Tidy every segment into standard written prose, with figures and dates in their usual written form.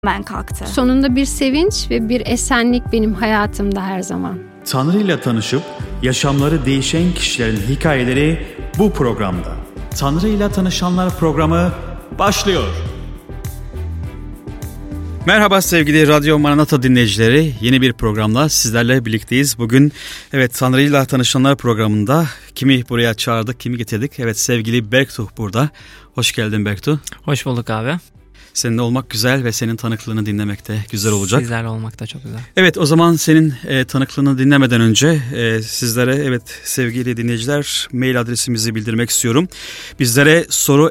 ben kalktı. Sonunda bir sevinç ve bir esenlik benim hayatımda her zaman. Tanrı ile tanışıp yaşamları değişen kişilerin hikayeleri bu programda. Tanrı ile Tanışanlar programı başlıyor. Merhaba sevgili Radyo Maranata dinleyicileri. Yeni bir programla sizlerle birlikteyiz. Bugün Tanrı ile Tanışanlar programında kimi buraya çağırdık, kimi getirdik? Evet, sevgili Berktuh burada. Hoş geldin Berktuh. Hoş bulduk abi. Seninle olmak güzel ve senin tanıklığını dinlemek de güzel olacak. Sizlerle olmak da çok güzel. Evet, o zaman senin tanıklığını dinlemeden önce sizlere sevgili dinleyiciler mail adresimizi bildirmek istiyorum. Bizlere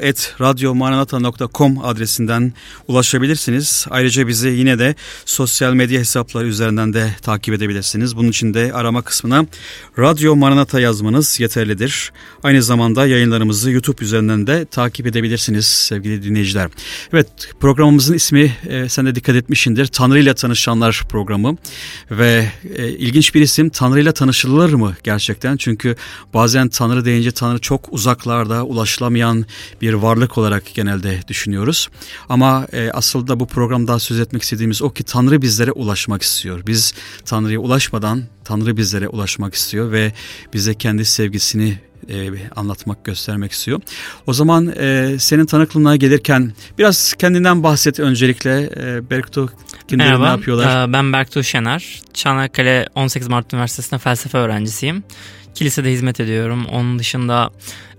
soru@radyomaranata.com adresinden ulaşabilirsiniz. Ayrıca bizi yine de sosyal medya hesapları üzerinden de takip edebilirsiniz. Bunun için de arama kısmına Radyo Maranata yazmanız yeterlidir. Aynı zamanda yayınlarımızı YouTube üzerinden de takip edebilirsiniz sevgili dinleyiciler. Evet, programımızın ismi sen de dikkat etmişsindir. Tanrı ile Tanışanlar programı ve ilginç bir isim. Tanrı ile tanışılır mı gerçekten? Çünkü bazen Tanrı deyince Tanrı çok uzaklarda, ulaşılamayan bir varlık olarak genelde düşünüyoruz. Ama asıl da bu programda söz etmek istediğimiz o ki Tanrı bizlere ulaşmak istiyor. Biz Tanrı'ya ulaşmadan Tanrı bizlere ulaşmak istiyor ve bize kendi sevgisini anlatmak, göstermek istiyor. O zaman senin tanıklığına gelirken biraz kendinden bahset öncelikle. Berktuh, kimleri ne yapıyorlar? Ben Berktuh Şener. Çanakkale 18 Mart Üniversitesi'nde felsefe öğrencisiyim. Kilisede hizmet ediyorum. Onun dışında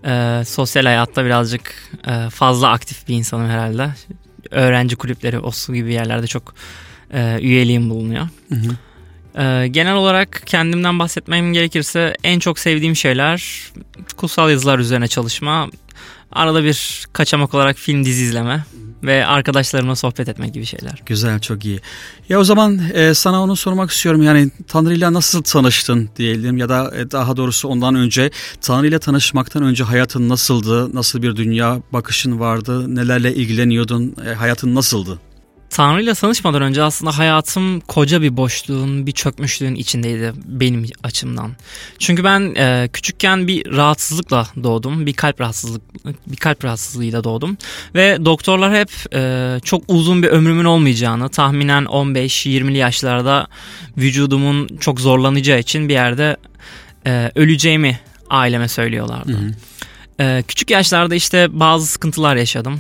sosyal hayatta birazcık fazla aktif bir insanım herhalde. Öğrenci kulüpleri, OSU gibi yerlerde çok üyeliğim bulunuyor. Hı hı. Genel olarak kendimden bahsetmem gerekirse en çok sevdiğim şeyler kutsal yazılar üzerine çalışma, arada bir kaçamak olarak film dizi izleme ve arkadaşlarımla sohbet etmek gibi şeyler. Güzel, çok iyi. Ya o zaman sana onu sormak istiyorum. Yani Tanrı ile nasıl tanıştın diyelim ya da daha doğrusu ondan önce Tanrı ile tanışmaktan önce hayatın nasıldı? Nasıl bir dünya bakışın vardı? Nelerle ilgileniyordun? Hayatın nasıldı? Tanrı'yla tanışmadan önce aslında hayatım koca bir boşluğun, bir çökmüşlüğün içindeydi benim açımdan. Çünkü ben küçükken bir rahatsızlıkla doğdum, bir kalp rahatsızlığıyla doğdum ve doktorlar hep çok uzun bir ömrümün olmayacağını, tahminen 15-20'li yaşlarda vücudumun çok zorlanacağı için bir yerde öleceğimi aileme söylüyorlardı. Hı hı. Küçük yaşlarda işte bazı sıkıntılar yaşadım.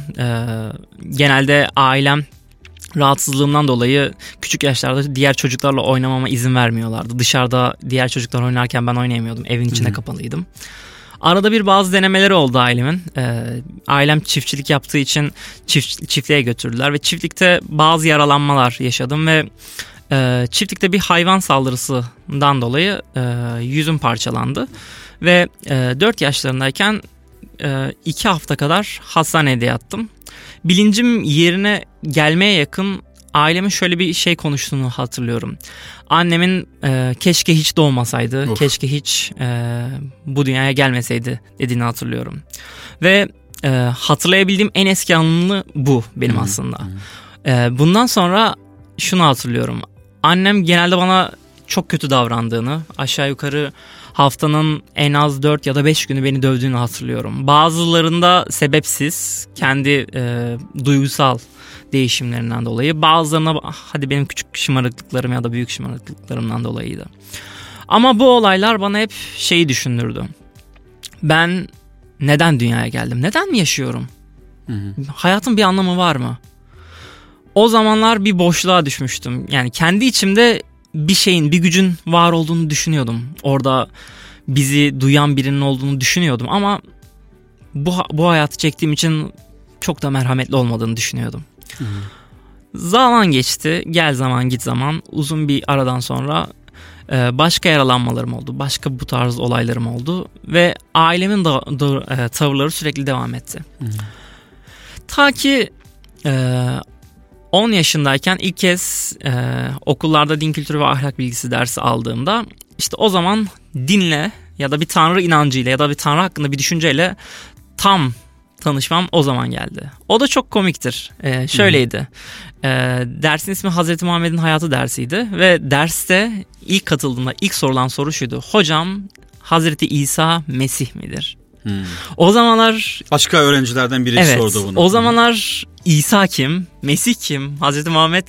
Genelde ailem rahatsızlığımdan dolayı küçük yaşlarda diğer çocuklarla oynamama izin vermiyorlardı. Dışarıda diğer çocuklar oynarken ben oynayamıyordum. Evin içinde kapalıydım. Arada bir bazı denemeleri oldu ailemin. Ailem çiftçilik yaptığı için çiftliğe götürdüler ve çiftlikte bazı yaralanmalar yaşadım ve çiftlikte bir hayvan saldırısından dolayı yüzüm parçalandı ve 4 yaşlarındayken 2 hafta kadar hastanede yattım. Bilincim yerine gelmeye yakın ailemin şöyle bir şey konuştuğunu hatırlıyorum. Annemin keşke hiç doğmasaydı, keşke hiç bu dünyaya gelmeseydi dediğini hatırlıyorum. Ve hatırlayabildiğim en eski anımı bu benim aslında. Bundan sonra şunu hatırlıyorum. Annem genelde bana çok kötü davrandığını, aşağı yukarı haftanın en az 4 ya da 5 günü beni dövdüğünü hatırlıyorum. Bazılarında sebepsiz, kendi duygusal değişimlerinden dolayı. Bazılarına hadi benim küçük şımarıklıklarım ya da büyük şımarıklıklarımdan dolayıydı. Ama bu olaylar bana hep şeyi düşündürdü. Ben neden dünyaya geldim? Neden mi yaşıyorum? Hı hı. Hayatın bir anlamı var mı? O zamanlar bir boşluğa düşmüştüm. Yani kendi içimde bir şeyin, bir gücün var olduğunu düşünüyordum. Orada bizi duyan birinin olduğunu düşünüyordum ama bu hayatı çektiğim için çok da merhametli olmadığını düşünüyordum. Hı. Zaman geçti, gel zaman git zaman, uzun bir aradan sonra başka yaralanmalarım oldu, başka bu tarz olaylarım oldu ve ailemin tavırları sürekli devam etti. Hı. Ta ki 10 yaşındayken ilk kez okullarda din kültürü ve ahlak bilgisi dersi aldığımda işte o zaman dinle ya da bir tanrı inancıyla ya da bir tanrı hakkında bir düşünceyle tam tanışmam o zaman geldi. O da çok komiktir. Şöyleydi. Dersin ismi Hazreti Muhammed'in hayatı dersiydi ve derste ilk katıldığımda ilk sorulan soru şuydu. Hocam Hazreti İsa Mesih midir? O zamanlar başka öğrencilerden biri sordu bunu. O zamanlar İsa kim? Mesih kim? Hazreti Muhammed